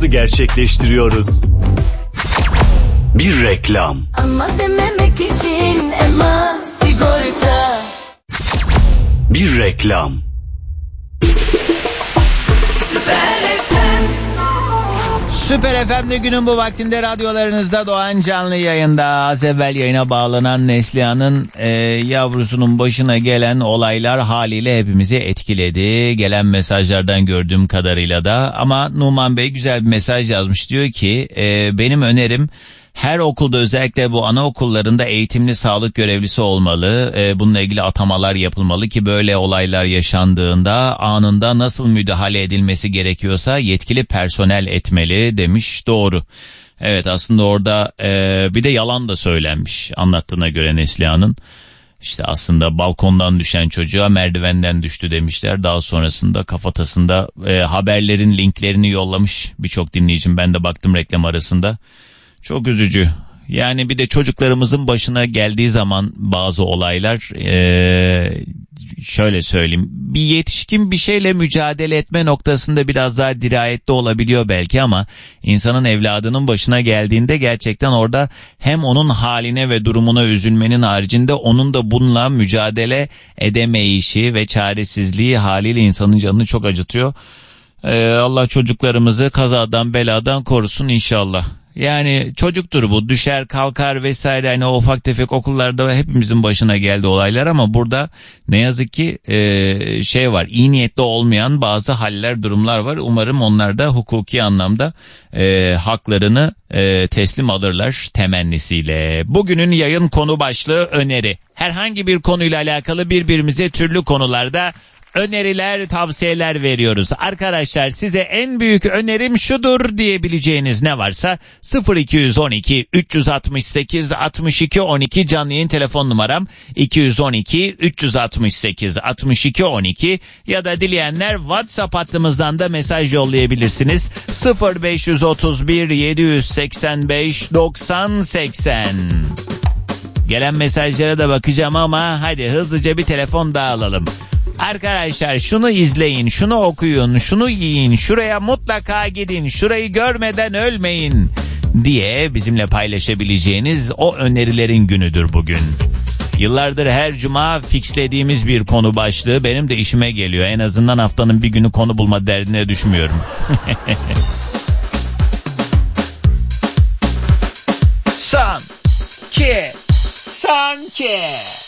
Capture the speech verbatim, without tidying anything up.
anonsumuzu gerçekleştiriyoruz. Bir reklam. Ama dememek için Ema Sigorta. Bir reklam. Süper F M'de günün bu vaktinde radyolarınızda Doğan canlı yayında. Az evvel yayına bağlanan Neslihan'ın e, yavrusunun başına gelen olaylar haliyle hepimizi etkiledi. Gelen mesajlardan gördüğüm kadarıyla da. Ama Numan Bey güzel bir mesaj yazmış, diyor ki e, benim önerim, her okulda özellikle bu anaokullarında eğitimli sağlık görevlisi olmalı. Ee, bununla ilgili atamalar yapılmalı ki böyle olaylar yaşandığında anında nasıl müdahale edilmesi gerekiyorsa yetkili personel etmeli demiş. Doğru. Evet, aslında orada e, bir de yalan da söylenmiş anlattığına göre Neslihan'ın. İşte aslında balkondan düşen çocuğa merdivenden düştü demişler. Daha sonrasında kafatasında e, haberlerin linklerini yollamış birçok dinleyicim. Ben de baktım reklam arasında. Çok üzücü. Yani bir de çocuklarımızın başına geldiği zaman bazı olaylar, ee, şöyle söyleyeyim, bir yetişkin bir şeyle mücadele etme noktasında biraz daha dirayetli olabiliyor belki, ama insanın evladının başına geldiğinde gerçekten orada hem onun haline ve durumuna üzülmenin haricinde onun da bununla mücadele edemeyişi ve çaresizliği haliyle insanın canını çok acıtıyor. Ee, Allah çocuklarımızı kazadan beladan korusun inşallah. Yani çocuktur bu, düşer kalkar vesaire, hani o ufak tefek okullarda hepimizin başına geldi olaylar, ama burada ne yazık ki e, şey var, iyi niyetli olmayan bazı haller, durumlar var. Umarım onlar da hukuki anlamda e, haklarını e, teslim alırlar temennisiyle. Bugünün yayın konu başlığı öneri. Herhangi bir konuyla alakalı birbirimize türlü konularda öneriler, tavsiyeler veriyoruz. Arkadaşlar, size en büyük önerim şudur diyebileceğiniz ne varsa sıfır iki on iki üç altı sekiz altmış iki on iki canlı yayın telefon numaram, iki on iki üç altı sekiz altmış iki on iki, ya da dileyenler WhatsApp hattımızdan da mesaj yollayabilirsiniz. sıfır beş otuz bir yedi seksen beş doksan seksen. Gelen mesajlara da bakacağım ama hadi hızlıca bir telefon daha alalım. Arkadaşlar, şunu izleyin, şunu okuyun, şunu yiyin, şuraya mutlaka gidin, şurayı görmeden ölmeyin diye bizimle paylaşabileceğiniz o önerilerin günüdür bugün. Yıllardır her cuma fixlediğimiz bir konu başlığı, benim de işime geliyor. En azından haftanın bir günü konu bulma derdine düşmüyorum. Sanki, sanki.